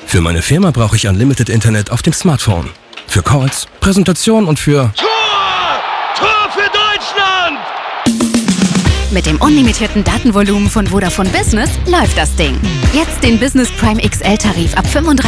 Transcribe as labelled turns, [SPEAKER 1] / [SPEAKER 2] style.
[SPEAKER 1] Für meine Firma brauche ich Unlimited Internet auf dem Smartphone. Für Calls, Präsentation und für...
[SPEAKER 2] Tor für Deutschland!
[SPEAKER 3] Mit dem unlimitierten Datenvolumen von Vodafone Business läuft das Ding. Jetzt den Business Prime XL Tarif ab 35